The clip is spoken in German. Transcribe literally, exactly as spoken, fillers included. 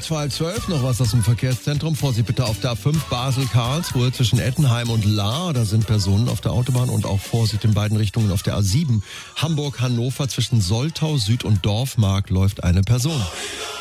kurz vor halb zwölf noch was aus dem Verkehrszentrum. Vorsicht bitte auf der A fünf Basel-Karlsruhe zwischen Ettenheim und Lahr. Da sind Personen auf der Autobahn und auch Vorsicht in beiden Richtungen auf der A sieben Hamburg-Hannover zwischen Soltau Süd und Dorfmark läuft eine Person.